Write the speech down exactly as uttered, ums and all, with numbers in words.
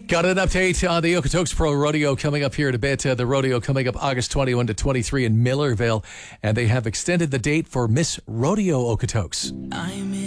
Got an update on the Okotoks Pro Rodeo coming up here in a bit. Uh, the rodeo coming up August twenty-first to twenty-third in Millerville, and they have extended the date for Miss Rodeo Okotoks. I'm in